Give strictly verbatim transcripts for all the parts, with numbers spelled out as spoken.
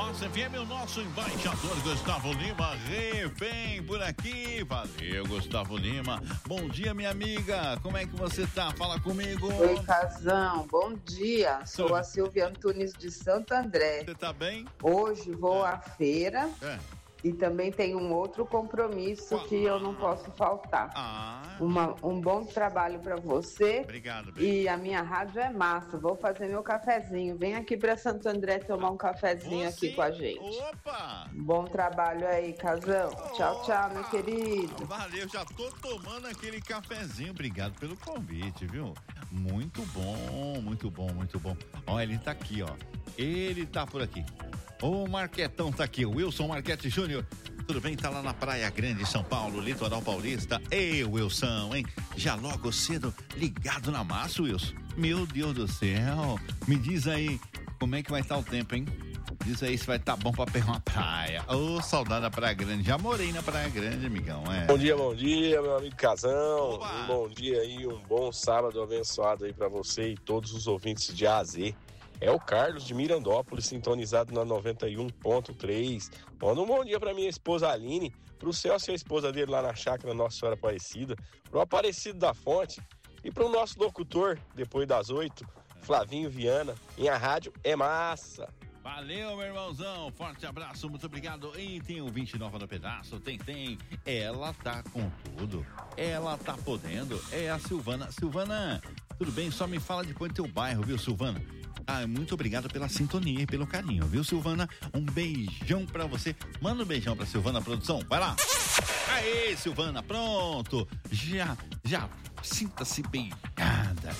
Massa F M, o nosso embaixador Gustavo Lima, refém por aqui. Valeu, Gustavo Lima. Bom dia, minha amiga. Como é que você tá? Fala comigo. Oi, Casão. Bom dia. Sou a Silvia Antunes de Santo André. Você tá bem? Hoje vou É. à feira. É. E também tem um outro compromisso que eu não posso faltar. Ah. Uma, um bom trabalho para você. Obrigado, bem. E a minha rádio é massa. Vou fazer meu cafezinho. Vem aqui para Santo André tomar um cafezinho Você? aqui com a gente. Opa! Bom trabalho aí, Casão. Tchau, tchau, meu querido. Valeu, já tô tomando aquele cafezinho. Obrigado pelo convite, viu? Muito bom, muito bom, muito bom. Ó, ele tá aqui, ó. Ele tá por aqui. O Marquetão tá aqui, o Wilson Marquete Júnior. Tudo bem? Tá lá na Praia Grande, São Paulo, Litoral Paulista. Ei, Wilson, hein? Já logo cedo, ligado na massa, Wilson. Meu Deus do céu. Me diz aí, como é que vai estar o tempo, hein? Diz aí se vai estar bom pra pegar uma praia. Ô, oh, saudade da Praia Grande. Já morei na Praia Grande, amigão, é. Bom dia, bom dia, meu amigo Casão. Oba. Um bom dia aí, um bom sábado abençoado aí pra você e todos os ouvintes de A a Z. É o Carlos de Mirandópolis, sintonizado na noventa e um ponto três. Manda um bom dia pra minha esposa Aline, pro Celso e a esposa dele lá na chácara Nossa Senhora Aparecida, pro Aparecido da Fonte e pro nosso locutor, depois das oito, Flavinho Viana. Minha rádio é massa. Valeu, meu irmãozão. Forte abraço, muito obrigado. E tem o vinte e nove no pedaço, tem, tem. Ela tá com tudo. Ela tá podendo. É a Silvana. Silvana, tudo bem? Só me fala depois do teu bairro, viu, Silvana? Ah, muito obrigado pela sintonia e pelo carinho, viu, Silvana? Um beijão pra você. Manda um beijão pra Silvana, produção. Vai lá. Aê, Silvana, pronto. Já, já, sinta-se beijada.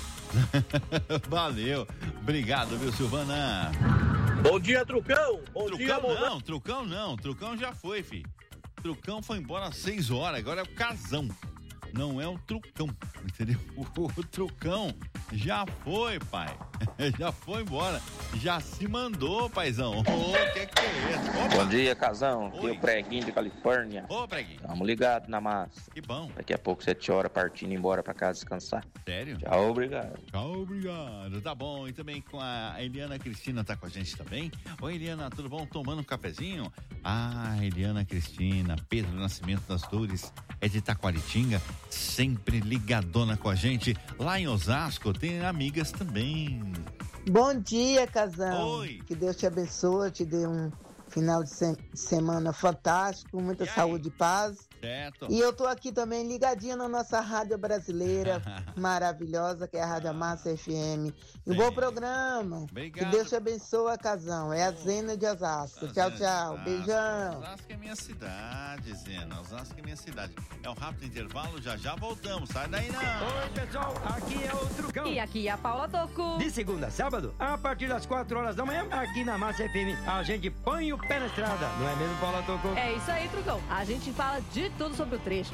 Valeu. Obrigado, viu, Silvana? Bom dia, Trucão. Bom Trucão dia, bom não, Trucão não. Trucão já foi, fi. Trucão foi embora às seis horas, agora é o Casão. Não é o Trucão, entendeu? O, o Trucão já foi, pai. Já foi embora. Já se mandou, paizão. Ô, oh, que que é isso? Opa. Bom dia, Casão. Aqui é Oi. o Preguinho de Califórnia. Ô, Preguinho. Tamo ligado na massa. Que bom. Daqui a pouco, sete horas, partindo embora pra casa descansar. Sério? Tchau, obrigado. Tchau, obrigado. Tá bom. E também com a Eliana Cristina tá com a gente também. Oi, Eliana, tudo bom? Tomando um cafezinho? Ah, Eliana Cristina, Pedro Nascimento das Dores, é de Taquaritinga, sempre ligadona com a gente. Lá em Osasco tem amigas também. Bom dia, Casão. Oi. Que Deus te abençoe, te dê um final de se- semana fantástico, muita E aí? saúde e paz. Certo? E eu tô aqui também ligadinha na nossa rádio brasileira maravilhosa, que é a Rádio Massa F M. E um bom programa. Obrigado. Que Deus te abençoe, Casão. É a Zena de Osasco. Tchau, tchau. Beijão. Osasco é minha cidade, Zena. Osasco é minha cidade. É um rápido intervalo, já já voltamos. Sai daí não. Oi, pessoal, aqui é o Trucão. E aqui é a Paula Toco. De segunda a sábado, a partir das quatro horas da manhã, aqui na Massa F M, a gente põe o pé na estrada. Não é mesmo, Paula Toco? É isso aí, Trucão. A gente fala de tudo sobre o trecho.